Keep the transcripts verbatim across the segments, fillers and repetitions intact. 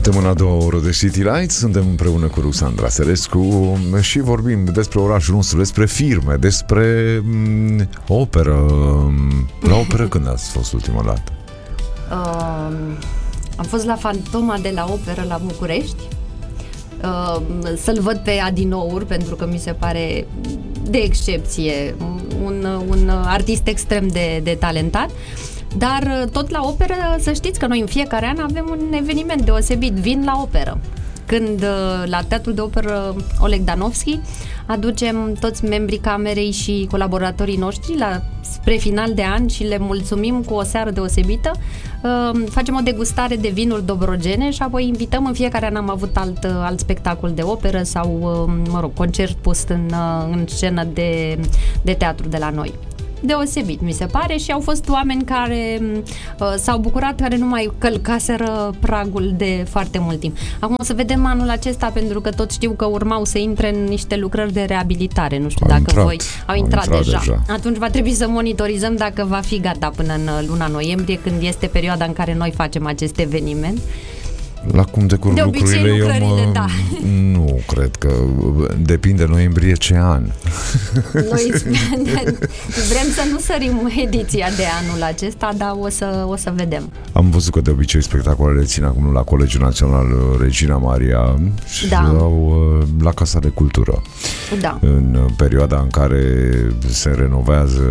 Suntem în a doua oră de City Lights, suntem împreună cu Ruxandra Serescu și vorbim despre orașul nostru, despre firme, despre m- operă. La operă când ați fost ultima dată? Uh, am fost la Fantoma de la Operă la București. Uh, să-l văd pe Adinour, pentru că mi se pare de excepție, un, un artist extrem de, de talentat. Dar tot la operă, să știți că noi în fiecare an avem un eveniment deosebit, Vin la operă. Când la Teatrul de Operă Oleg Danovski aducem toți membrii camerei și colaboratorii noștri la, spre final de an și le mulțumim cu o seară deosebită. Facem o degustare de vinuri dobrogene și apoi invităm, în fiecare an am avut alt, alt spectacol de operă sau, mă rog, concert pus în, în scenă de, de teatru de la noi. Deosebit, mi se pare, și au fost oameni care uh, s-au bucurat, care nu mai călcaseră pragul de foarte mult timp. Acum o să vedem anul acesta, pentru că tot știu că urmau să intre în niște lucrări de reabilitare. Nu știu au dacă intrat, voi au intrat, au intrat deja. deja. Atunci va trebui să monitorizăm dacă va fi gata până în luna noiembrie, când este perioada în care noi facem acest eveniment. La cum decurg de obicei, lucrurile, eu mă... da. Nu, cred că depinde noiembrie ce an. Noi vrem să nu sărim ediția de anul acesta, dar o să, o să vedem. Am văzut că de obicei spectacolele țin acum la Colegiul Național Regina Maria și da. au la Casa de Cultură. Da. În perioada în care se renovează.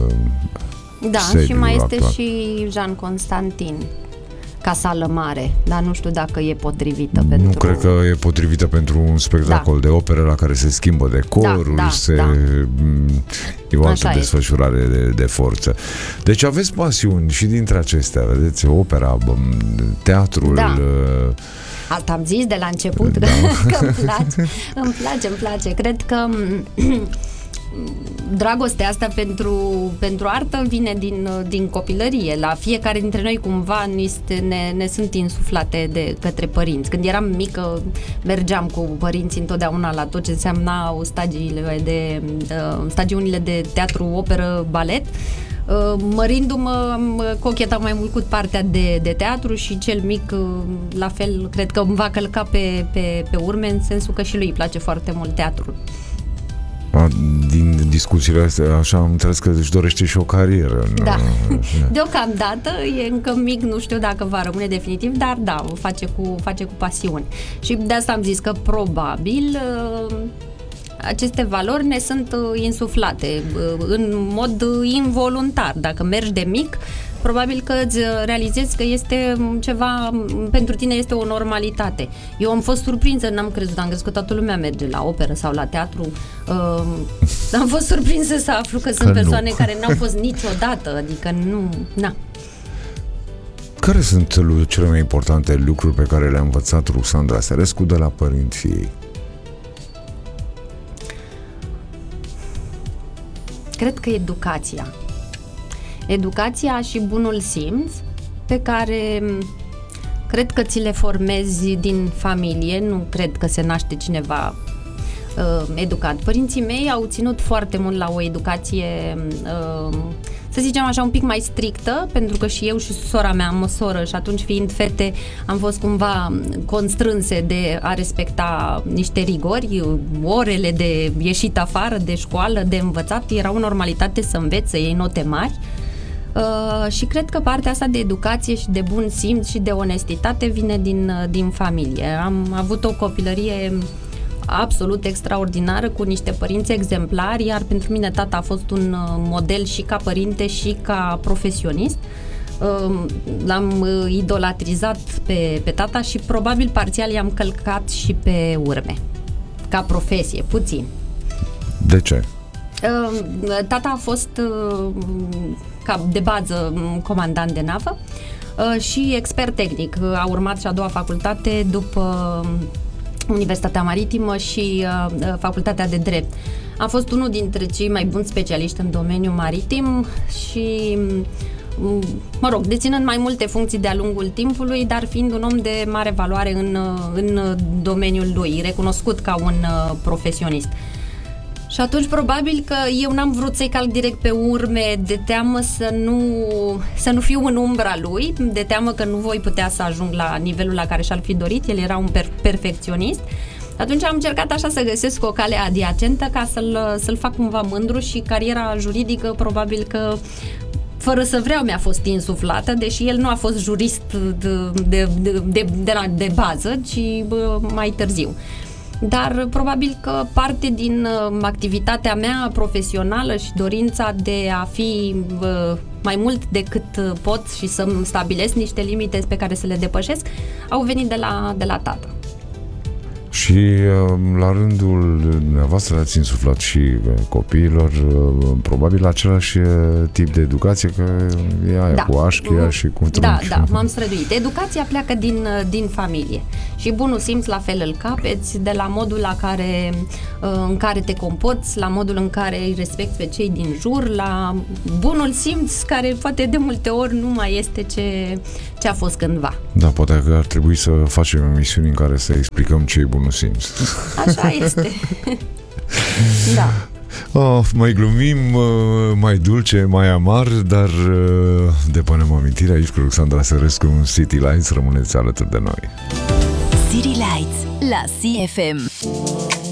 Da, și mai este actual. Și Jean Constantin ca sală mare, dar nu știu dacă e potrivită nu pentru... Nu cred că e potrivită pentru un spectacol da. de operă la care se schimbă decorul, da, da, se... Da. e o altă Așa desfășurare de, de forță. Deci aveți pasiuni și dintre acestea, vedeți, opera, teatrul... Da. Asta am zis de la început, da. că îmi place, îmi place, îmi place. Cred că dragostea asta pentru, pentru artă vine din, din copilărie. La fiecare dintre noi cumva ne, ne sunt insuflate de către părinți. Când eram mică mergeam cu părinții întotdeauna la tot ce însemna stagiile de, stagiunile de teatru, operă, balet. Mărindu-mă, am cochetat mai mult cu partea de, de teatru și cel mic, la fel, cred că îmi va călca pe, pe, pe urme, în sensul că și lui îi place foarte mult teatrul. Din discuțiile astea, așa am înțeles că își dorește și o carieră. Da. Deocamdată e încă mic, nu știu dacă va rămâne definitiv, dar da, o face cu, face cu pasiune. Și de asta am zis că probabil aceste valori ne sunt insuflate în mod involuntar. Dacă mergi de mic, probabil că îți realizezi că este ceva, pentru tine este o normalitate. Eu am fost surprinsă, n-am crezut, am crezut că toată lumea merge la operă sau la teatru. Uh, am fost surprinsă să aflu că, că sunt persoane nu. care n-au fost niciodată, adică nu, na. Care sunt cele mai importante lucruri pe care le-a învățat Ruxandra Serescu de la părinții ei? Cred că educația. Educația și bunul simț, pe care cred că ți le formezi din familie, nu cred că se naște cineva uh, educat. Părinții mei au ținut foarte mult la o educație, uh, să zicem așa, un pic mai strictă, pentru că și eu și sora mea am o soră și atunci, fiind fete, am fost cumva constrânse de a respecta niște rigori, orele de ieșit afară, de școală, de învățat, era o normalitate să înveți, să iei note mari. Uh, și cred că partea asta de educație și de bun simț și de onestitate vine din, din familie. Am avut o copilărie absolut extraordinară, cu niște părinți exemplari, iar pentru mine tata a fost un model și ca părinte și ca profesionist. Uh, l-am idolatrizat pe, pe tata și probabil parțial i-am călcat și pe urme, ca profesie, puțin. De ce? Uh, tata a fost uh, ca de bază comandant de navă uh, și expert tehnic. A urmat și a doua facultate după Universitatea Maritimă și uh, facultatea de drept. A fost unul dintre cei mai buni specialiști în domeniul maritim și, mă rog, deținând mai multe funcții de-a lungul timpului, dar fiind un om de mare valoare în, în domeniul lui, recunoscut ca un uh, profesionist. Și atunci probabil că eu n-am vrut să-i calc direct pe urme, de teamă să nu, să nu fiu în umbra lui, de teamă că nu voi putea să ajung la nivelul la care și-ar fi dorit. El era un per- perfecționist. Atunci am încercat așa să găsesc o cale adiacentă ca să-l, să-l fac cumva mândru și cariera juridică probabil că fără să vreau mi-a fost insuflată, deși el nu a fost jurist de, de, de, de, de, la, de bază, ci bă, mai târziu. Dar probabil că parte din uh, activitatea mea profesională și dorința de a fi uh, mai mult decât pot și să-mi stabilesc niște limite pe care să le depășesc, au venit de la, de la tată. Și la rândul dumneavoastră ați insuflat și copiilor probabil același tip de educație, că e aia da. cu așchia și cu trunchi. Da, da, m-am străduit. Educația pleacă din, din familie și bunul simț la fel îl capeți, de la modul la care, în care te comporți, la modul în care îi respecti pe cei din jur, la bunul simț care poate de multe ori nu mai este ce, ce a fost cândva. Da, poate că ar trebui să facem emisiuni în care să explicăm ce e bunul simț. Așa este. Da. Oh, mai glumim, mai dulce, mai amar, dar depunem amintire aici cu Ruxandra Sărescu în City Lights. Rămâneți alături de noi. City Lights la C F M.